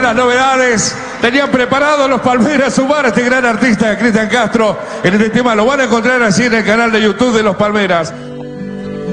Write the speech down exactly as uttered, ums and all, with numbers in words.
las novedades. Tenían preparado los Palmeras sumar a este gran artista, Cristian Castro, en este tema. Lo van a encontrar así en el canal de YouTube de los Palmeras.